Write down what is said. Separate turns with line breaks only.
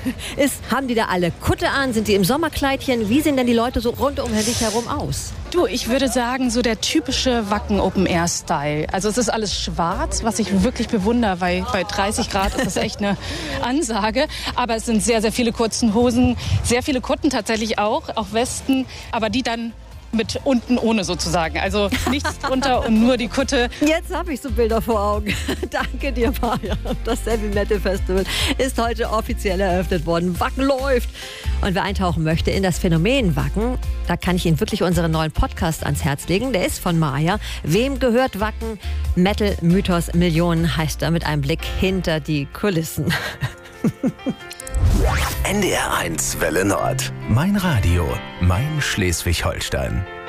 Haben die da alle Kutte an? Sind die im Sommerkleidchen? Wie sehen denn die Leute so rund um dich herum aus?
Du, ich würde sagen, so der typische Wacken-Open-Air-Style. Also es ist alles schwarz, was ich wirklich bewundere, weil bei 30 Grad ist das echt eine Ansage. Aber es sind sehr, sehr viele kurzen Hosen, sehr viele Kutten tatsächlich auch Westen, aber die dann mit unten ohne sozusagen. Also nichts drunter und nur die Kutte.
Jetzt habe ich so Bilder vor Augen. Danke dir, Maja. Das Heavy Metal Festival ist heute offiziell eröffnet worden. Wacken läuft. Und wer eintauchen möchte in das Phänomen Wacken, da kann ich Ihnen wirklich unseren neuen Podcast ans Herz legen. Der ist von Maja. Wem gehört Wacken? Metal Mythos Millionen heißt er, mit einem Blick hinter die Kulissen.
NDR 1 Welle Nord. Mein Radio, mein Schleswig-Holstein.